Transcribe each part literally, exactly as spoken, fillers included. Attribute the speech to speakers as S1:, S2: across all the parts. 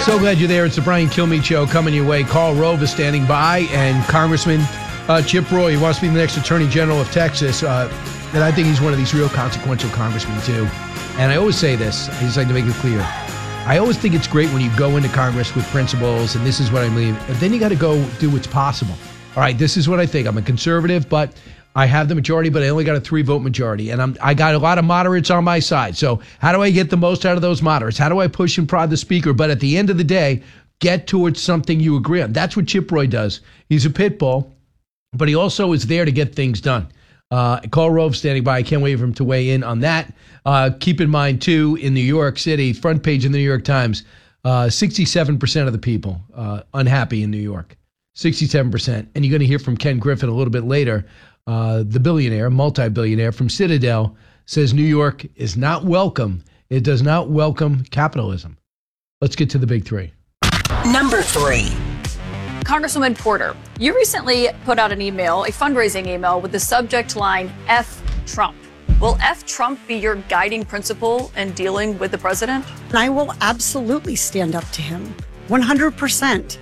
S1: So glad you're there. It's the Brian Kilmeade Show coming your way. Karl Rove is standing by, and Congressman uh, Chip Roy, he wants to be the next Attorney General of Texas. Uh, and I think he's one of these real consequential congressmen, too. And I always say this. I just like to make it clear. I always think it's great when you go into Congress with principles, and this is what I believe. And then you got to go do what's possible. All right, this is what I think. I'm a conservative, but I have the majority, but I only got a three-vote majority. And I'm, I got a lot of moderates on my side. So how do I get the most out of those moderates? How do I push and prod the speaker? But at the end of the day, get towards something you agree on. That's what Chip Roy does. He's a pit bull, but he also is there to get things done. Uh, Karl Rove standing by. I can't wait for him to weigh in on that. Uh, keep in mind, too, in New York City, front page of the New York Times, uh, sixty-seven percent of the people uh, unhappy in New York. sixty-seven percent. And you're going to hear from Ken Griffin a little bit later. Uh, the billionaire, multi-billionaire from Citadel, says New York is not welcome. It does not welcome capitalism. Let's get to the big three.
S2: Number three.
S3: Congresswoman Porter, you recently put out an email, a fundraising email, with the subject line, F Trump. Will F Trump be your guiding principle in dealing with the president?
S4: I will absolutely stand up to him, one hundred percent.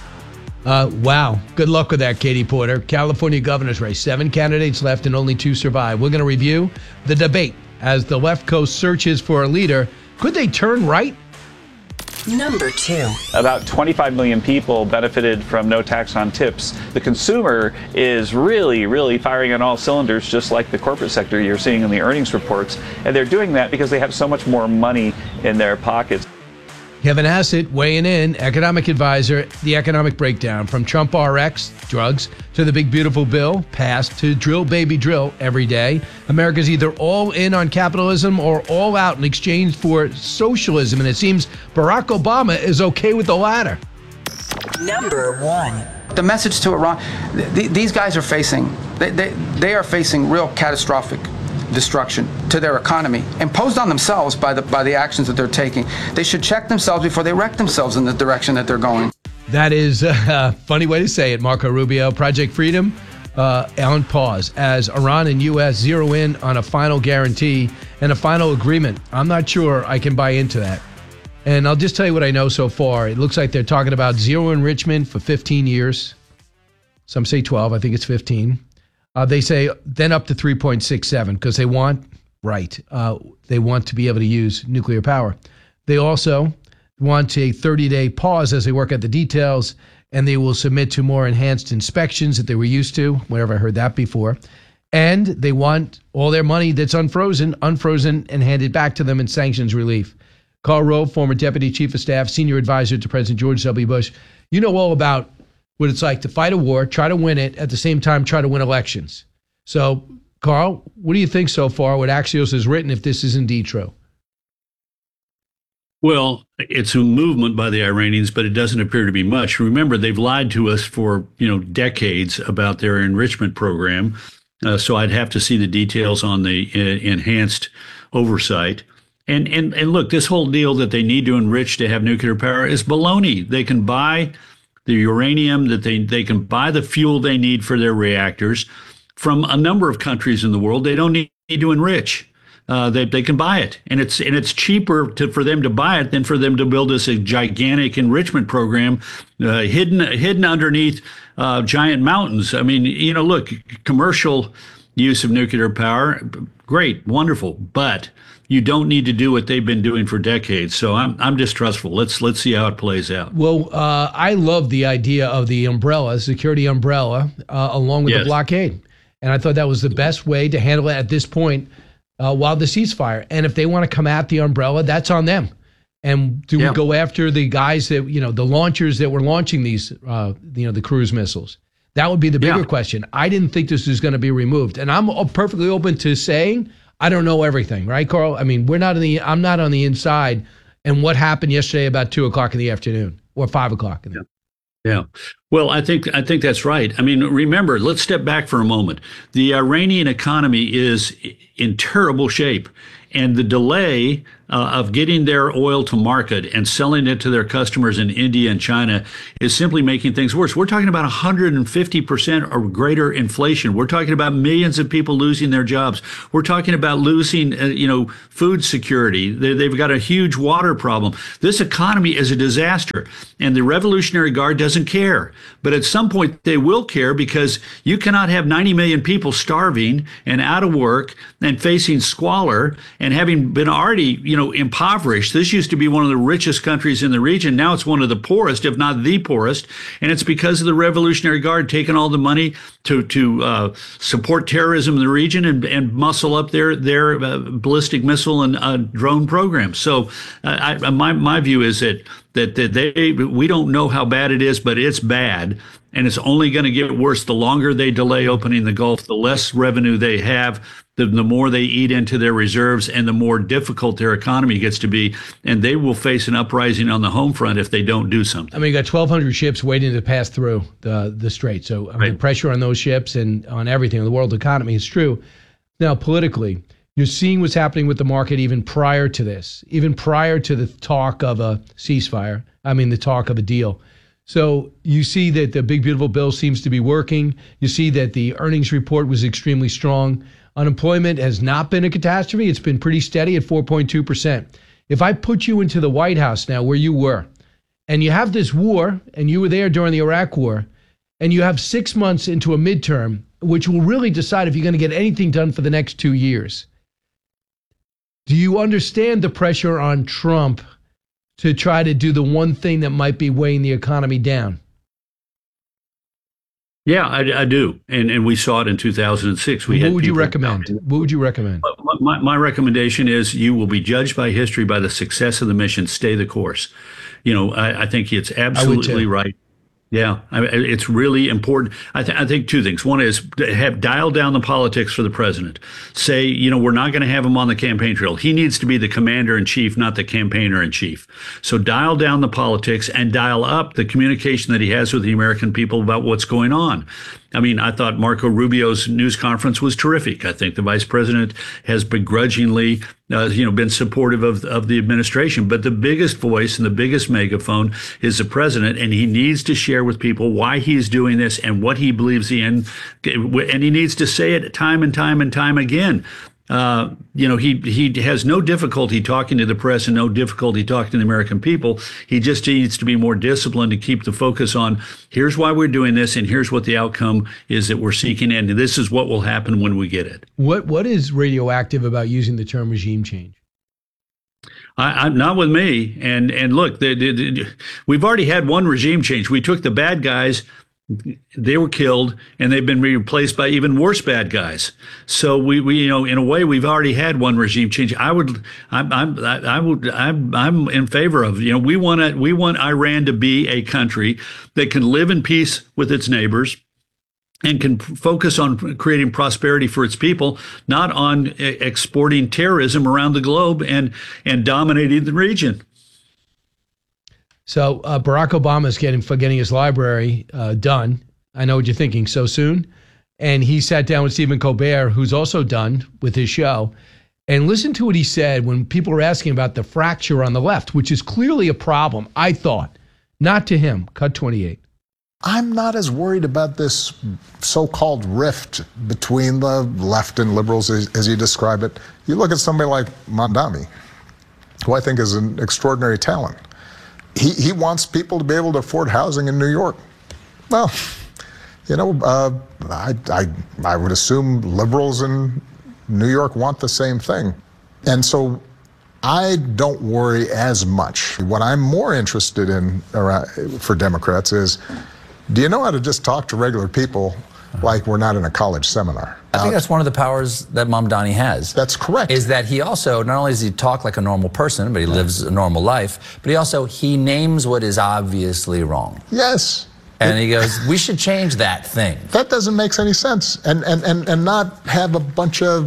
S1: Uh, wow. Good luck with that, Katie Porter. California governor's race. Seven candidates left and only two survive. We're going to review the debate as the left coast searches for a leader. Could they turn right?
S2: Number two.
S5: About twenty-five million people benefited from no tax on tips. The consumer is really, really firing on all cylinders, just like the corporate sector you're seeing in the earnings reports. And they're doing that because they have so much more money in their pockets.
S1: Kevin Hassett weighing in, economic advisor, the economic breakdown from Trump R X, drugs, to the big beautiful bill, passed, to drill baby drill every day. America's either all in on capitalism or all out in exchange for socialism. And it seems Barack Obama is okay with the latter.
S2: Number one.
S6: The message to Iran, th- these guys are facing, they, they, they are facing real catastrophic destruction to their economy, imposed on themselves by the by the actions that they're taking. They should check themselves before they wreck themselves in the direction that they're going.
S1: That is a funny way to say it, Marco Rubio. Project Freedom uh, on pause as Iran and U S zero in on a final guarantee and a final agreement. I'm not sure I can buy into that. And I'll just tell you what I know so far. It looks like they're talking about zero enrichment for fifteen years. Some say twelve. I think it's fifteen. Uh, they say then up to three point six seven because they want, right, uh, they want to be able to use nuclear power. They also want a thirty-day pause as they work out the details, and they will submit to more enhanced inspections that they were used to, whenever I heard that before. And they want all their money that's unfrozen, unfrozen, and handed back to them in sanctions relief. Karl Rove, former Deputy Chief of Staff, Senior Advisor to President George W. Bush. You know all about what it's like to fight a war, try to win it, at the same time try to win elections. So, Karl, what do you think so far, what Axios has written, if this is indeed true?
S7: Well, it's a movement by the Iranians, but it doesn't appear to be much. Remember, they've lied to us for, you know, decades about their enrichment program. Uh, so I'd have to see the details on the uh, enhanced oversight. And, and, and look, this whole deal that they need to enrich to have nuclear power is baloney. They can buy the uranium, that they, they can buy the fuel they need for their reactors from a number of countries in the world. They don't need, need to enrich. Uh, they they can buy it, and it's and it's cheaper to, for them to buy it than for them to build this a gigantic enrichment program uh, hidden hidden underneath uh, giant mountains. I mean, you know, look, commercial use of nuclear power, great, wonderful, but you don't need to do what they've been doing for decades. So I'm I'm distrustful. Let's let's see how it plays out.
S1: Well, uh, I love the idea of the umbrella, security umbrella, uh, along with
S7: Yes.
S1: the blockade. And I thought that was the best way to handle it at this point uh, while the ceasefire. And if they want to come at the umbrella, that's on them. And do
S7: Yeah.
S1: we go after the guys that, you know, the launchers that were launching these, uh, you know, the cruise missiles? That would be the bigger
S7: Yeah.
S1: question. I didn't think this was going to be removed. And I'm perfectly open to saying I don't know everything, right, Karl? I mean, we're not in the, I'm not on the inside. And what happened yesterday about two o'clock in the afternoon or five o'clock in the
S7: Yeah. Yeah. Well, I think I think that's right. I mean, remember, let's step back for a moment. The Iranian economy is in terrible shape, and the delay uh, of getting their oil to market and selling it to their customers in India and China is simply making things worse. We're talking about one hundred fifty percent or greater inflation. We're talking about millions of people losing their jobs. We're talking about losing, uh, you know, food security. They, they've got a huge water problem. This economy is a disaster, and the Revolutionary Guard doesn't care. But at some point, they will care, because you cannot have ninety million people starving and out of work and facing squalor and having been already, you know, impoverished. This used to be one of the richest countries in the region. Now it's one of the poorest, if not the poorest. And it's because of the Revolutionary Guard taking all the money to to uh, support terrorism in the region and, and muscle up their their uh, ballistic missile and uh, drone programs. So uh, I, my my view is that that that they we don't know how bad it is, but it's bad. And it's only going to get worse the longer they delay opening the Gulf, the less revenue they have, the, the more they eat into their reserves, and the more difficult their economy gets to be. And they will face an uprising on the home front if they don't do something.
S1: I mean, you got twelve hundred ships waiting to pass through the, the strait. So I mean,
S7: Right.
S1: the pressure on those ships and on everything in the world economy is true. Now, politically, you're seeing what's happening with the market even prior to this, even prior to the talk of a ceasefire. I mean, the talk of a deal. So you see that the big, beautiful bill seems to be working. You see that the earnings report was extremely strong. Unemployment has not been a catastrophe. It's been pretty steady at four point two percent. If I put you into the White House now, where you were, and you have this war, and you were there during the Iraq War, and you have six months into a midterm, which will really decide if you're going to get anything done for the next two years, do you understand the pressure on Trump to try to do the one thing that might be weighing the economy down?
S7: Yeah, I, I do, and and we saw it in two thousand six. We
S1: what
S7: had
S1: would you
S7: people-
S1: recommend? What would you recommend?
S7: My, my recommendation is you will be judged by history by the success of the mission. Stay the course. You know, I, I think it's absolutely
S1: too.
S7: right. Yeah, I, it's really important. I, th- I think two things. One is to have dial down the politics for the president. Say, you know, we're not going to have him on the campaign trail. He needs to be the commander in chief, not the campaigner in chief. So dial down the politics and dial up the communication that he has with the American people about what's going on. I mean, I thought Marco Rubio's news conference was terrific. I think the vice president has begrudgingly, uh, you know, been supportive of of the administration. But the biggest voice and the biggest megaphone is the president, and he needs to share with people why he's doing this and what he believes in, and he needs to say it time and time and time again. Uh, you know, he he has no difficulty talking to the press and no difficulty talking to the American people. He just needs to be more disciplined to keep the focus on here's why we're doing this and here's what the outcome is that we're seeking, and this is what will happen when we get it.
S1: What What is radioactive about using the term regime change?
S7: I, I'm not with me. And and look, the, the, the, we've already had one regime change. We took the bad guys. They were killed, and they've been replaced by even worse bad guys. So we, we, you know, in a way, we've already had one regime change. I would, I'm, I'm, I would, I'm, I'm in favor of. You know, we want to, we want Iran to be a country that can live in peace with its neighbors and can focus on creating prosperity for its people, not on exporting terrorism around the globe and and dominating the region.
S1: So uh, Barack Obama is getting for getting his library uh, done. I know what you're thinking. So soon, and he sat down with Stephen Colbert, who's also done with his show, and listen to what he said when people were asking about the fracture on the left, which is clearly a problem. I thought, not to him. Cut twenty-eight.
S8: I'm not as worried about this so-called rift between the left and liberals as, as you describe it. You look at somebody like Mamdani, who I think is an extraordinary talent. He, he wants people to be able to afford housing in New York. Well, you know, uh, I, I, I would assume liberals in New York want the same thing. And so I don't worry as much. What I'm more interested in around, for Democrats is, do you know how to just talk to regular people like we're not in a college seminar?
S9: I think that's one of the powers that Mamdani has.
S8: That's correct.
S9: Is that he also, not only does he talk like a normal person, but he lives a normal life, but he also, he names what is obviously wrong.
S8: Yes.
S9: And he goes, we should change that thing.
S8: That doesn't make any sense. And, and, and, and not have a bunch of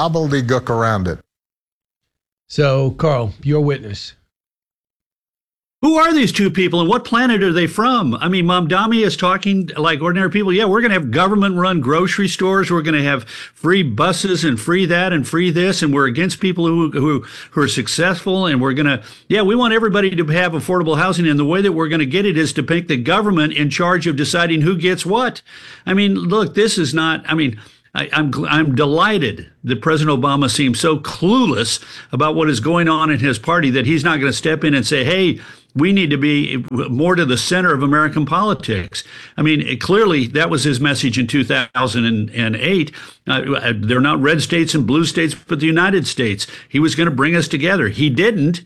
S8: gobbledygook around it.
S1: So, Carl, your witness.
S7: Who are these two people and what planet are they from? I mean, Mamdani is talking like ordinary people. Yeah, we're going to have government-run grocery stores. We're going to have free buses and free that and free this. And we're against people who who, who are successful. And we're going to, yeah, we want everybody to have affordable housing. And the way that we're going to get it is to make the government in charge of deciding who gets what. I mean, look, this is not, I mean, I, I'm I'm delighted that President Obama seems so clueless about what is going on in his party that he's not going to step in and say, hey, we need to be more to the center of American politics. I mean, it, clearly that was his message in two thousand eight. Uh, they're not red states and blue states, but the United States. He was going to bring us together. He didn't.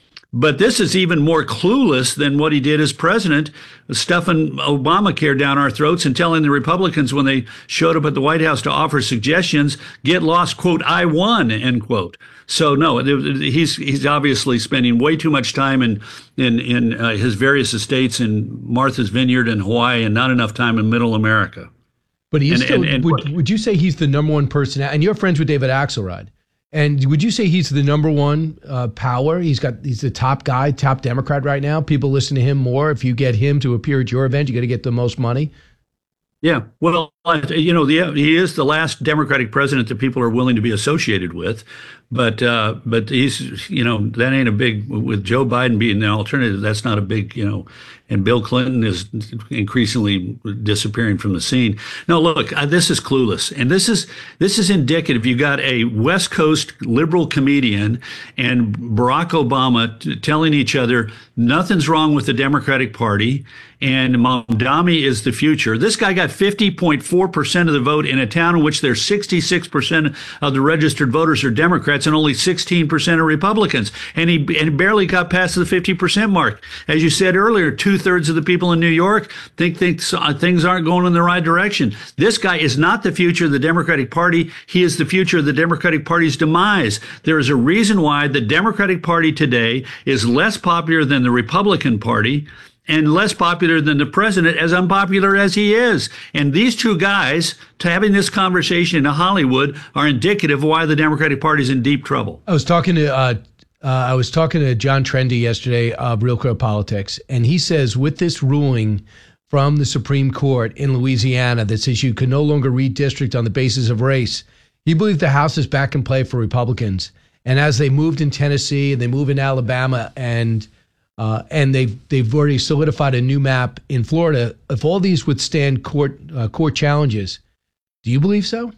S7: But this is even more clueless than what he did as president, stuffing Obamacare down our throats and telling the Republicans when they showed up at the White House to offer suggestions, get lost, quote, I won, end quote. So, no, he's he's obviously spending way too much time in in, in uh, his various estates in Martha's Vineyard and Hawaii and not enough time in middle America.
S1: But he's
S7: and,
S1: still,
S7: and, and,
S1: would, would you say he's the number one person? And you're friends with David Axelrod. And would you say he's the number one uh, power? He's got he's the top guy, top Democrat right now. People listen to him more. If you get him to appear at your event, you got to get the most money.
S7: Yeah, well, you know, the, he is the last Democratic president that people are willing to be associated with. But uh, but he's, you know, that ain't a big, with Joe Biden being the alternative, that's not a big, you know, and Bill Clinton is increasingly disappearing from the scene. No, look, uh, this is clueless. And this is this is indicative. You got a West Coast liberal comedian and Barack Obama t- telling each other nothing's wrong with the Democratic Party and Mamdani is the future. This guy got fifty point four percent of the vote in a town in which there's sixty-six percent of the registered voters are Democrats and only sixteen percent are Republicans. And he, and barely got past the fifty percent mark. As you said earlier, two-thirds of the people in New York think, think things aren't going in the right direction. This guy is not the future of the Democratic Party. He is the future of the Democratic Party's demise. There is a reason why the Democratic Party today is less popular than the Republican Party and less popular than the president, as unpopular as he is. And these two guys, to having this conversation in Hollywood, are indicative of why the Democratic Party is in deep trouble.
S1: I was talking to uh, uh, I was talking to John Trendy yesterday of Real Clear Politics, and he says with this ruling from the Supreme Court in Louisiana that says you can no longer redistrict on the basis of race, he believes the House is back in play for Republicans. And as they moved in Tennessee and they move in Alabama and Uh, and they've they've already solidified a new map in Florida. If all these withstand court uh, court challenges, do you believe so?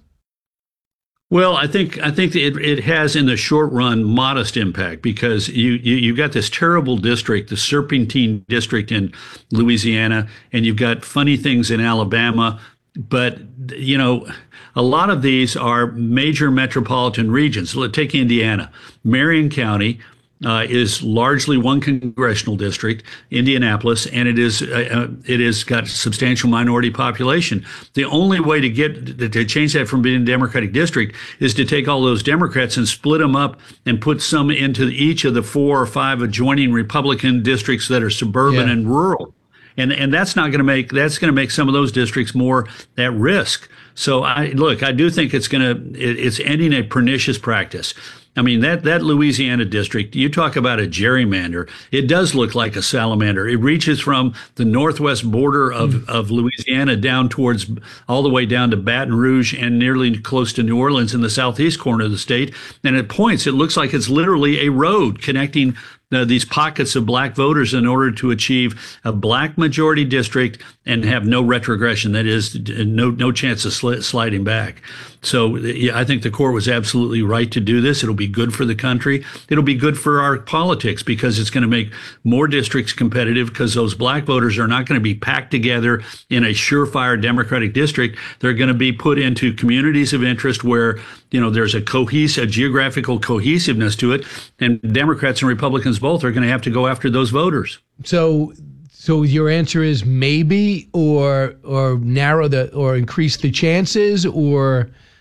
S7: Well, I think I think it it has in the short run modest impact because you you you've got this terrible district, the Serpentine district in Louisiana, and you've got funny things in Alabama. But you know, a lot of these are major metropolitan regions. Let's take Indiana, Marion County. Uh, is largely one congressional district, Indianapolis, and it is uh, it has got substantial minority population. The only way to get to change that from being a Democratic district is to take all those Democrats and split them up and put some into each of the four or five adjoining Republican districts that are suburban yeah. and rural. And and that's not going to make that's going to make some of those districts more at risk. So I look, I do think it's going to it, it's ending a pernicious practice. I mean, that, that Louisiana district, you talk about a gerrymander, it does look like a salamander. It reaches from the northwest border of, mm. of Louisiana down towards, all the way down to Baton Rouge and nearly close to New Orleans in the southeast corner of the state. And at points, it looks like it's literally a road connecting Uh, these pockets of black voters in order to achieve a black majority district and have no retrogression. That is, no no chance of sli- sliding back. So yeah, I think the court was absolutely right to do this. It'll be good for the country. It'll be good for our politics because it's going to make more districts competitive because those black voters are not going to be packed together in a surefire Democratic district. They're going to be put into communities of interest where, you know, there's a cohesive, a geographical cohesiveness to it, and Democrats and Republicans both are going to have to go after those voters.
S1: So, so your answer is maybe, or or narrow the, or increase the chances, or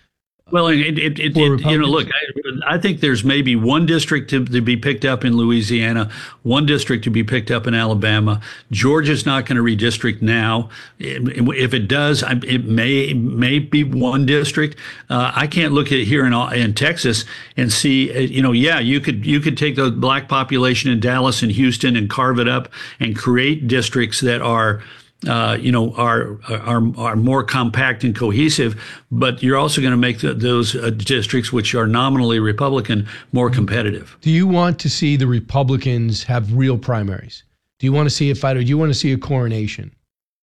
S7: Well, it, it, it, it you know, look, I, I think there's maybe one district to, to be picked up in Louisiana, one district to be picked up in Alabama. Georgia's not going to redistrict now. If it does, it may may be one district. Uh, I can't look at here in in Texas and see, you know, yeah, you could you could take the black population in Dallas and Houston and carve it up and create districts that are. Uh, you know, are, are are more compact and cohesive, but you're also going to make the, those uh, districts, which are nominally Republican, more competitive.
S1: Do you want to see the Republicans have real primaries? Do you want to see a fight, or do you want to see a coronation?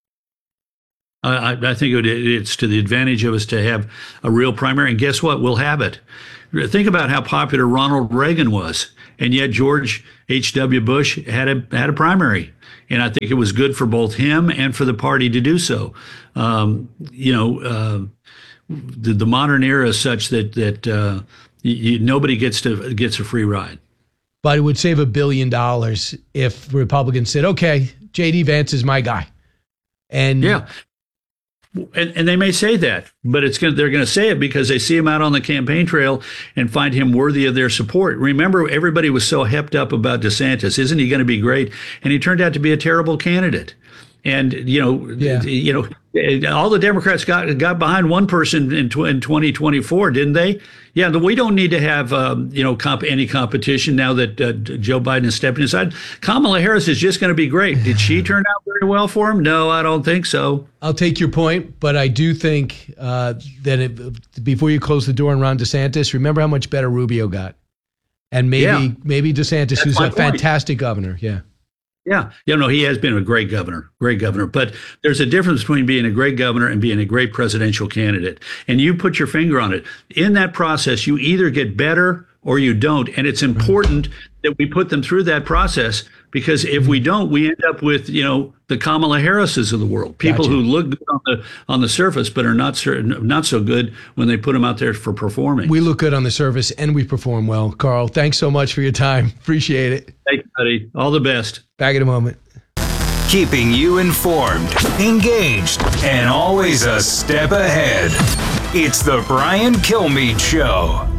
S7: I, I think it, it's to the advantage of us to have a real primary, and guess what? We'll have it. Think about how popular Ronald Reagan was, and yet George H W. Bush had a had a primary. And I think it was good for both him and for the party to do so. Um, you know, uh, the, the modern era is such that that uh, you, nobody gets to gets a free ride.
S1: But it would save a billion dollars if Republicans said, "Okay, J D Vance is my guy." And
S7: yeah. And, and they may say that, but it's going they're going to say it because they see him out on the campaign trail and find him worthy of their support. Remember, everybody was so hepped up about DeSantis. Isn't he going to be great? And he turned out to be a terrible candidate. And, you know, yeah. you know, all the Democrats got got behind one person in, tw- in twenty twenty-four, didn't they? Yeah, we don't need to have, um, you know, comp- any competition now that uh, Joe Biden is stepping aside. Kamala Harris is just going to be great. Did she turn out very well for him? No, I don't think so.
S1: I'll take your point, but I do think uh, that it, before you close the door on Ron DeSantis, remember how much better Rubio got. And maybe yeah. maybe DeSantis, That's who's a point. fantastic governor. Yeah.
S7: Yeah, you know, he has been a great governor, great governor. But there's a difference between being a great governor and being a great presidential candidate. And you put your finger on it. In that process, you either get better or you don't. And it's important that we put them through that process, because if we don't, we end up with, you know, the Kamala Harrises of the world, people gotcha. who look good on the on the surface, but are not certain, not so good when they put them out there for performing.
S1: We look good on the surface and we perform well. Carl, thanks so much for your time. Appreciate it.
S7: Thanks, buddy. All the best.
S1: Back in a moment.
S10: Keeping you informed, engaged, and always a step ahead. It's the Brian Kilmeade Show.